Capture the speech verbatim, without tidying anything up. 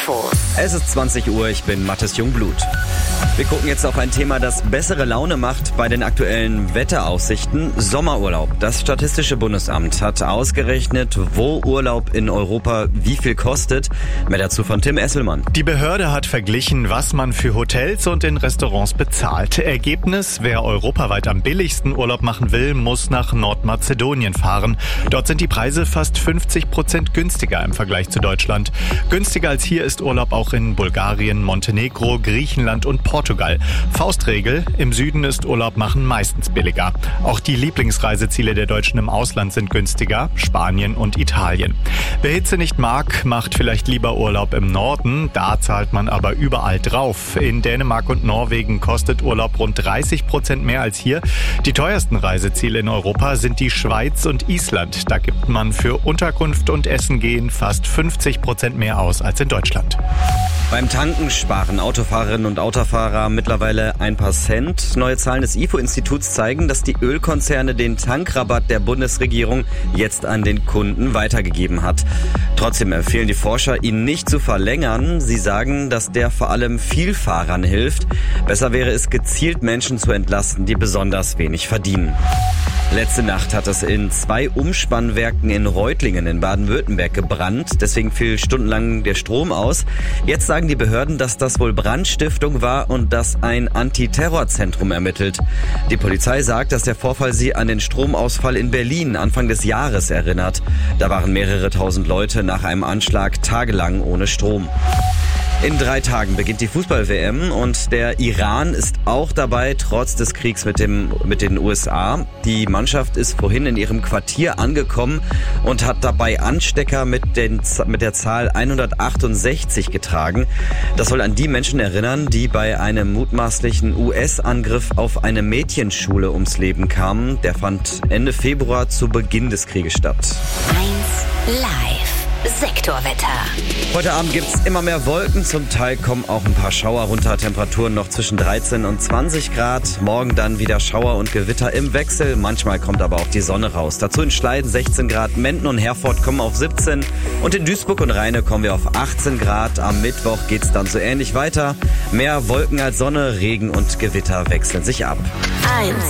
Infos. Es ist zwanzig Uhr, ich bin Mathis Jungblut. Wir gucken jetzt auf ein Thema, das bessere Laune macht bei den aktuellen Wetteraussichten. Sommerurlaub. Das Statistische Bundesamt hat ausgerechnet, wo Urlaub in Europa wie viel kostet. Mehr dazu von Tim Esselmann. Die Behörde hat verglichen, was man für Hotels und in Restaurants bezahlt. Ergebnis: Wer europaweit am billigsten Urlaub machen will, muss nach Nordmazedonien fahren. Dort sind die Preise fast fünfzig Prozent günstiger im Vergleich zu Deutschland. Günstiger als hier ist Urlaub auch in Bulgarien, Montenegro, Griechenland und Portugal. Faustregel: Im Süden ist Urlaub machen meistens billiger. Auch die Lieblingsreiseziele der Deutschen im Ausland sind günstiger: Spanien und Italien. Wer Hitze nicht mag, macht vielleicht lieber Urlaub im Norden. Da zahlt man aber überall drauf. In Dänemark und Norwegen kostet Urlaub rund dreißig Prozent mehr als hier. Die teuersten Reiseziele in Europa sind die Schweiz und Island. Da gibt man für Unterkunft und Essen gehen fast fünfzig Prozent mehr aus als in Deutschland. Beim Tanken sparen Autofahrerinnen und Autofahrer mittlerweile ein paar Cent. Neue Zahlen des I F O-Instituts zeigen, dass die Ölkonzerne den Tankrabatt der Bundesregierung jetzt an den Kunden weitergegeben hat. Trotzdem empfehlen die Forscher, ihn nicht zu verlängern. Sie sagen, dass der vor allem Vielfahrern hilft. Besser wäre es, gezielt Menschen zu entlasten, die besonders wenig verdienen. Letzte Nacht hat es in zwei Umspannwerken in Reutlingen in Baden-Württemberg gebrannt. Deswegen fiel stundenlang der Strom aus. Jetzt sagen die Behörden, dass das wohl Brandstiftung war und dass ein Antiterrorzentrum ermittelt. Die Polizei sagt, dass der Vorfall sie an den Stromausfall in Berlin Anfang des Jahres erinnert. Da waren mehrere tausend Leute nach einem Anschlag tagelang ohne Strom. In drei Tagen beginnt die Fußball-W M und der Iran ist auch dabei, trotz des Kriegs mit dem mit den U S A. Die Mannschaft ist vorhin in ihrem Quartier angekommen und hat dabei Anstecker mit, den, mit der Zahl hundertachtundsechzig getragen. Das soll an die Menschen erinnern, die bei einem mutmaßlichen U S-Angriff auf eine Mädchenschule ums Leben kamen. Der fand Ende Februar zu Beginn des Krieges statt. eins Live. Sektorwetter. Heute Abend gibt's immer mehr Wolken, zum Teil kommen auch ein paar Schauer runter, Temperaturen noch zwischen dreizehn und zwanzig Grad. Morgen dann wieder Schauer und Gewitter im Wechsel, manchmal kommt aber auch die Sonne raus. Dazu in Schleiden sechzehn Grad, Menden und Herford kommen auf siebzehn und in Duisburg und Rheine kommen wir auf achtzehn Grad. Am Mittwoch geht's dann so ähnlich weiter. Mehr Wolken als Sonne, Regen und Gewitter wechseln sich ab. eins